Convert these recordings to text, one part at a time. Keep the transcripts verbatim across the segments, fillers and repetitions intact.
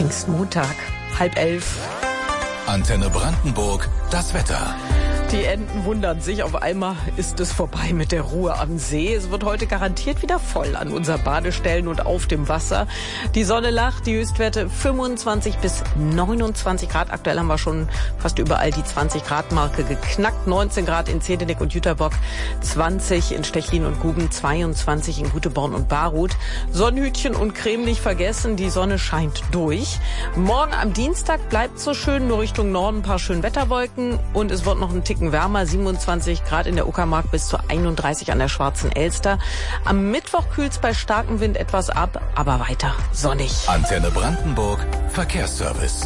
Pfingstmontag, halb elf. Antenne Brandenburg, das Wetter. Die Enten wundern sich, auf einmal ist es vorbei mit der Ruhe am See. Es wird heute garantiert wieder voll an unseren Badestellen und auf dem Wasser. Die Sonne lacht, die Höchstwerte fünfundzwanzig bis neunundzwanzig Grad. Aktuell haben wir schon fast überall die zwanzig Grad Marke geknackt. neunzehn Grad in Zehdenick und Jüterbock, zwanzig in Stechlin und Guben, zweiundzwanzig in Guteborn und Barut. Sonnenhütchen und Creme nicht vergessen, die Sonne scheint durch. Morgen am Dienstag bleibt so schön, nur Richtung Norden ein paar schöne Wetterwolken und es wird noch ein Tick wärmer, siebenundzwanzig Grad in der Uckermark bis zu einunddreißig an der Schwarzen Elster. Am Mittwoch kühlt's bei starkem Wind etwas ab, aber weiter sonnig. Antenne Brandenburg, Verkehrsservice.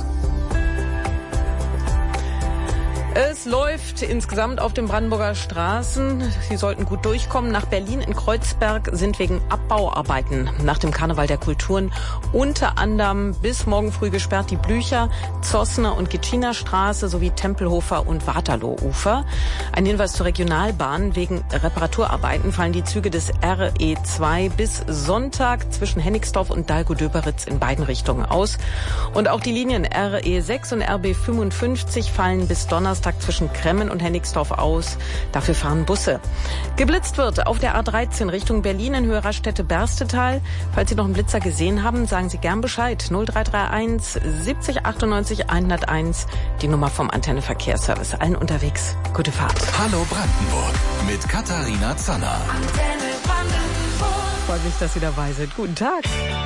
Es läuft insgesamt auf den Brandenburger Straßen. Sie sollten gut durchkommen. Nach Berlin in Kreuzberg sind wegen Abbauarbeiten nach dem Karneval der Kulturen unter anderem bis morgen früh gesperrt die Blücher, Zossner und Gitschiner Straße sowie Tempelhofer und Waterloo-Ufer. Ein Hinweis zur Regionalbahn. Wegen Reparaturarbeiten fallen die Züge des R E zwei bis Sonntag zwischen Hennigsdorf und Dahlgow-Döberitz in beiden Richtungen aus. Und auch die Linien R E sechs und R B fünfundfünfzig fallen bis Donnerstag zwischen Kremmen und Hennigsdorf aus. Dafür fahren Busse. Geblitzt wird auf der A dreizehn Richtung Berlin in Höhe Raststätte-Berstetal. Falls Sie noch einen Blitzer gesehen haben, sagen Sie gern Bescheid. null drei drei eins siebzig achtundneunzig hunderteins, die Nummer vom Antenne Verkehrsservice. Allen unterwegs. Gute Fahrt. Hallo Brandenburg mit Katharina Zanner. Antenne Brandenburg. Freut mich, dass Sie dabei sind. Guten Tag.